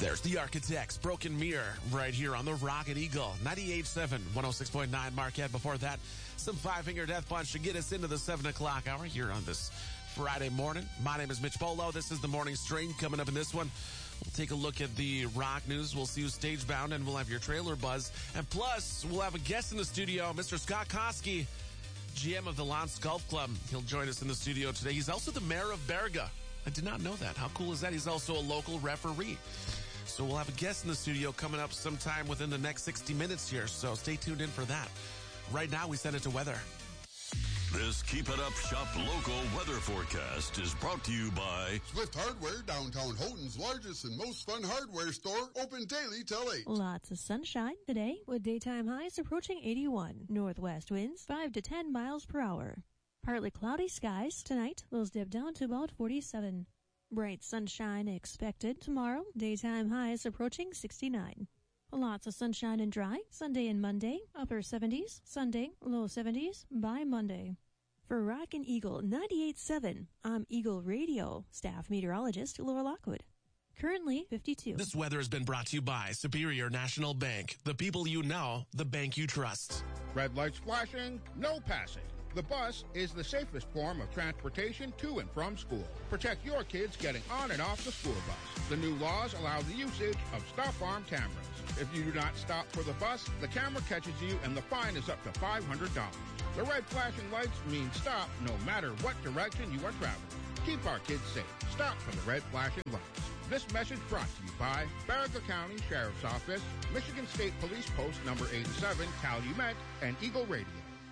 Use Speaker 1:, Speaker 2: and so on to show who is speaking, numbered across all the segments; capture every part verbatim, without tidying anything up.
Speaker 1: There's the Architects, Broken Mirror, right here on the Rocket Eagle. ninety-eight point seven, one oh six point nine Marquette. Before that, some Five Finger Death Punch to get us into the seven o'clock hour here on this Friday morning. My name is Mitch Bolo. This is the Morning Strain. Coming up in this one, we'll take a look at the rock news. We'll see who's stage bound, and we'll have your trailer buzz. And plus, we'll have a guest in the studio, Mister Scott Koski, G M of the Lance Golf Club. He'll join us in the studio today. He's also the mayor of Baraga. I did not know that. How cool is that? He's also a local referee. So we'll have a guest in the studio coming up sometime within the next sixty minutes here. So stay tuned in for that. Right now, we send it to weather.
Speaker 2: This Keep It Up Shop local weather forecast is brought to you by
Speaker 3: Swift Hardware, downtown Houghton's largest and most fun hardware store, open daily till eight.
Speaker 4: Lots of sunshine today with daytime highs approaching eighty-one. Northwest winds five to ten miles per hour. Partly cloudy skies tonight. Those dip down to about forty-seven. Bright sunshine expected tomorrow. Daytime highs approaching sixty-nine. Lots of sunshine and dry. Sunday and Monday, upper seventies. Sunday, low seventies by Monday. For Rockin' Eagle ninety-eight point seven, I'm Eagle Radio staff meteorologist Laura Lockwood. Currently fifty-two.
Speaker 1: This weather has been brought to you by Superior National Bank. The people you know, the bank you trust.
Speaker 5: Red lights flashing, no passing. The bus is the safest form of transportation to and from school. Protect your kids getting on and off the school bus. The new laws allow the usage of stop arm cameras. If you do not stop for the bus, the camera catches you and the fine is up to five hundred dollars. The red flashing lights mean stop no matter what direction you are traveling. Keep our kids safe. Stop for the red flashing lights. This message brought to you by Baraga County Sheriff's Office, Michigan State Police Post number eighty-seven, Calumet, and Eagle Radio.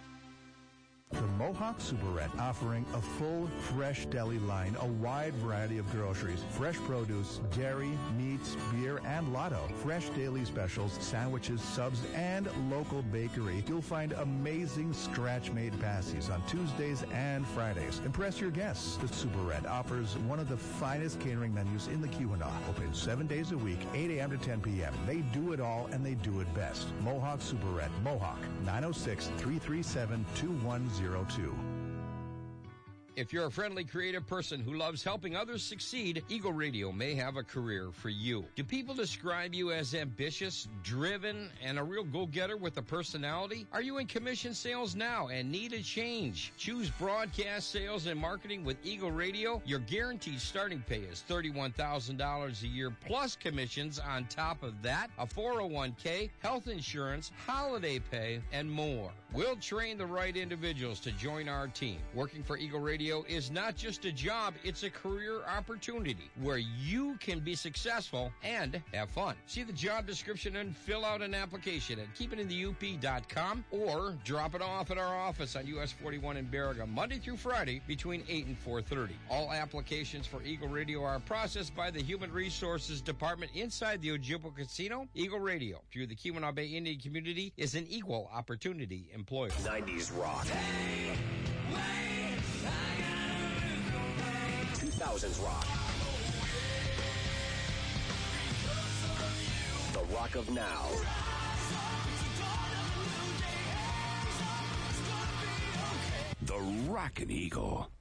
Speaker 6: The Mohawk Superette, offering a full, fresh deli line, a wide variety of groceries, fresh produce, dairy, meats, beer, and lotto, fresh daily specials, sandwiches, subs, and local bakery. You'll find amazing scratch-made pasties on Tuesdays and Fridays. Impress your guests. The Superette offers one of the finest catering menus in the Keweenaw. Open seven days a week, eight a.m. to ten p.m. They do it all, and they do it best. Mohawk Superette, Mohawk, nine oh six, three three seven, two one zero two.
Speaker 7: If you're a friendly, creative person who loves helping others succeed, Eagle Radio may have a career for you. Do people describe you as ambitious, driven, and a real go-getter with a personality? Are you in commission sales now and need a change? Choose broadcast sales and marketing with Eagle Radio. Your guaranteed starting pay is thirty-one thousand dollars a year plus commissions on top of that, a four oh one k, health insurance, holiday pay, and more. We'll train the right individuals to join our team. Working for Eagle Radio is not just a job, it's a career opportunity where you can be successful and have fun. See the job description and fill out an application at keep it in the U P dot com or drop it off at our office on U S forty-one in Baraga Monday through Friday between eight and four thirty. All applications for Eagle Radio are processed by the Human Resources Department inside the Ojibwa Casino. Eagle Radio, through the Keweenaw Bay Indian community, is an equal opportunity employer.
Speaker 8: nineties rock. Hey, wait. two thousands rock. The rock of now. The Rockin' Eagle.